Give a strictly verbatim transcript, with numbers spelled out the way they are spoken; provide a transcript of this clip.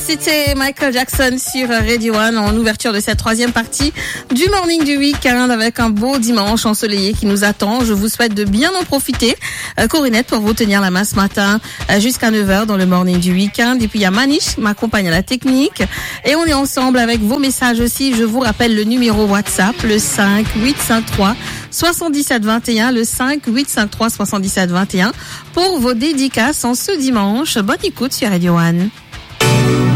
c'était Michael Jackson sur Radio One en ouverture de cette troisième partie du Morning du Week-end avec un beau dimanche ensoleillé qui nous attend. Je vous souhaite de bien en profiter. Euh, Corinette pour vous tenir la main ce matin euh, jusqu'à neuf heures dans le Morning du Week-end. Et puis il y a Manish qui m'accompagne à la technique. Et on est ensemble avec vos messages aussi. Je vous rappelle le numéro WhatsApp, le cinq huit cinq trois soixante-dix-sept vingt et un, le cinq huit cinq trois soixante-dix-sept vingt et un pour vos dédicaces en ce dimanche. Bonne écoute sur Radio One.